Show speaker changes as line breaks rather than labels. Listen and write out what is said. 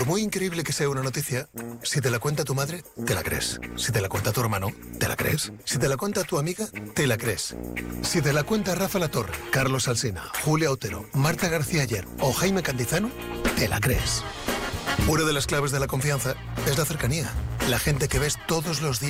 Por muy increíble que sea una noticia, si te la cuenta tu madre, te la crees. Si te la cuenta tu hermano, te la crees. Si te la cuenta tu amiga, te la crees. Si te la cuenta Rafa Latorre, Carlos Alsina, Julia Otero, Marta García Ayer o Jaime Cantizano, te la crees. Una de las claves de la confianza es la cercanía. La gente que ves todos los días.